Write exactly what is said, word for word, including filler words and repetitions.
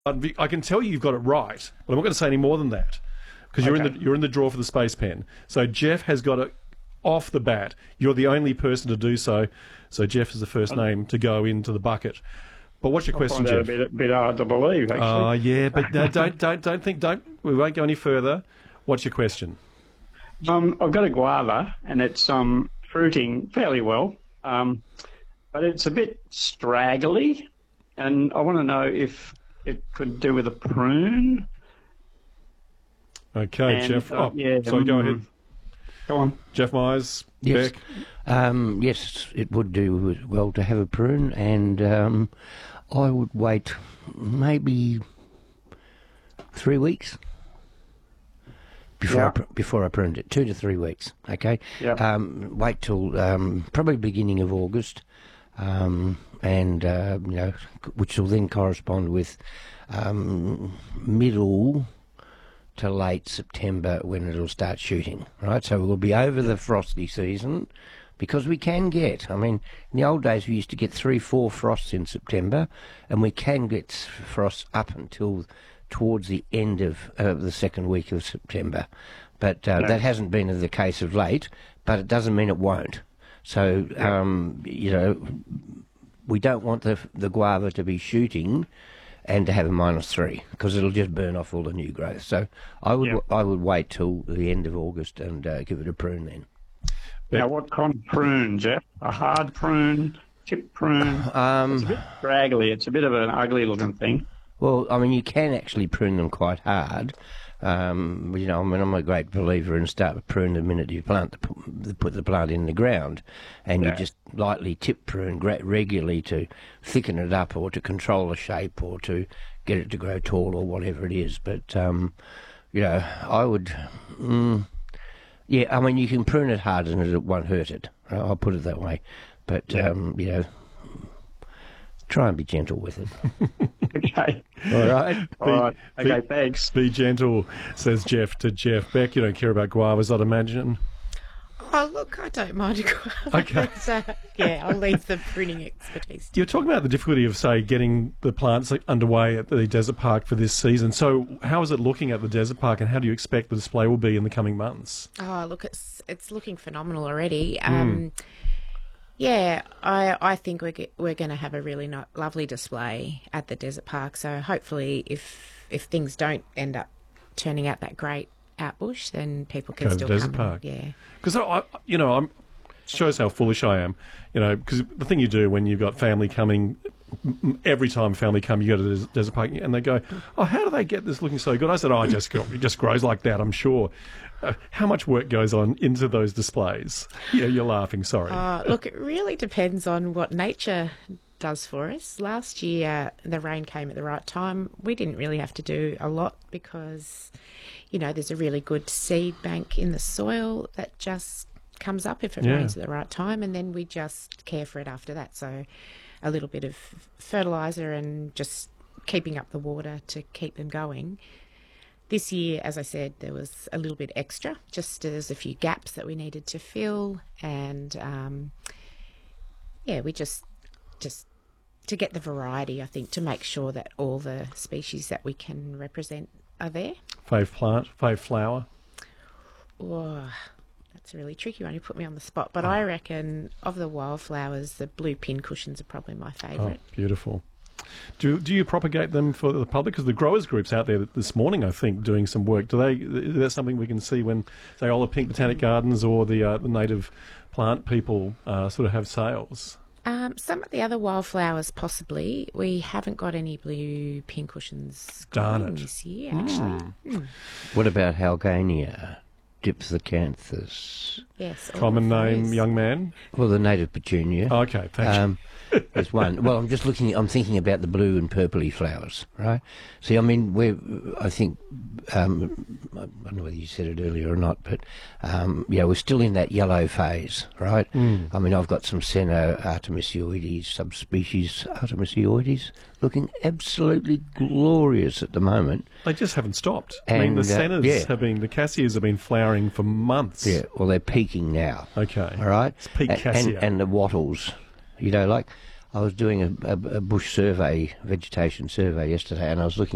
I can tell you you've got it right, but I'm not going to say any more than that because you're Okay. in the you're in the draw for the space pen. So Jeff has got it off the bat. You're the only person to do so. So Jeff is the first name to go into the bucket. But what's your I question, find that Jeff? a bit, bit hard to believe, actually. Oh, yeah, but no, don't don't don't think don't. We won't go any further. What's your question? Um, I've got a guava, and it's um, fruiting fairly well, um, but it's a bit straggly, and I want to know if it could do with a prune. Okay, And, Jeff. uh, Oh, yeah, sorry, go mm, ahead. Go on. Jeff Myers, Yes. Beck. Um, yes, it would do well to have a prune, and um, I would wait maybe three weeks before Yeah. I, pr- before I pruned it. Two to three weeks. Okay. Yeah. Um, wait till um, probably beginning of August, um, and uh, you know, which will then correspond with um, middle to late September when it'll start shooting, right? So we'll be over the frosty season because we can get, I mean, in the old days we used to get three, four frosts in September, and we can get frosts up until towards the end of uh, the second week of September. But uh, Yeah. that hasn't been the case of late, but it doesn't mean it won't. So, um, you know, we don't want the, the guava to be shooting and to have a minus three because it'll just burn off all the new growth. So I would Yeah. I would wait till the end of August and uh, give it a prune then. Now, what kind of prune, Jeff? A hard prune, chip prune? Um, It's a bit straggly. It's a bit of an ugly-looking thing. Well, I mean, you can actually prune them quite hard. Um, you know, I mean, I'm a great believer in start to prune the minute you plant the, p- put the plant in the ground, and Yeah. you just lightly tip prune gra- regularly to thicken it up or to control the shape or to get it to grow tall or whatever it is. But um, you know, I would, mm, yeah, I mean, you can prune it hard and it won't hurt it. I'll put it that way. But Yeah. um, you know, try and be gentle with it. Okay. All right. All right. be- Okay, thanks. Be gentle, says Jeff to Jeff. Beck, you don't care about guavas, I'd imagine. Oh, look, I don't mind a guava. Okay. But, uh, yeah, I'll leave the pruning expertise. You're talking about the difficulty of, say, getting the plants underway at the Desert Park for this season. So how is it looking at the Desert Park, and how do you expect the display will be in the coming months? Oh, look, it's it's looking phenomenal already. Um, Yeah, I I think we're ge- we're going to have a really no- lovely display at the Desert Park. So hopefully, if if things don't end up turning out that great out bush, then people can Go to still the Desert come. Park. Yeah. Because I, you know, I'm shows how foolish I am. You know, because the thing you do when you've got family coming, m- every time family come, you go to the Des- Desert Park, and they go, "Oh, how do they get this looking so good?" I said, "Oh, it just go- it just grows like that, I'm sure." Uh, how much work goes on into those displays? Yeah, you're laughing. Sorry. Uh, look, it really depends on what nature does for us. Last year, the rain came at the right time. We didn't really have to do a lot because, you know, there's a really good seed bank in the soil that just comes up if it Yeah. rains at the right time, and then we just care for it after that. So a little bit of fertiliser and just keeping up the water to keep them going. This year, as I said, there was a little bit extra, just there's a few gaps that we needed to fill, and um, yeah, we just just to get the variety, I think, to make sure that all the species that we can represent are there. Fave plant, fave flower. Oh, that's a really tricky one. You put me on the spot, but I reckon of the wildflowers, the blue pincushions are probably my Oh, favourite. beautiful. Do do you propagate them for the public? Because the growers groups out there this morning, I think, doing some work. Do they? Is that something we can see when, say, all the Pink Botanic Gardens or the uh, the native plant people uh, sort of have sales? Um, some of the other wildflowers, possibly. We haven't got any blue pincushions Darn growing it. this year, actually. What about Halgania, Dipthocanthus? Yes, all Common of name, those. young man. Well, the native petunia. Okay, thank you. Um, there's one. Well, I'm just looking. I'm thinking about the blue and purpley flowers, right? See, I mean, we're. I think. Um, I don't know whether you said it earlier or not, but um, yeah, we're still in that yellow phase, right? I mean, I've got some Seno artemisioides subspecies artemisioides looking absolutely glorious at the moment. They just haven't stopped. I mean, the And, uh, Sennas yeah. have been, the Cassias have been flowering for months. Yeah, well, they're peaking now. Okay. All right. It's peak A- cassia. And, and the wattles, you know, like I was doing a, a, a bush survey, vegetation survey yesterday, and I was looking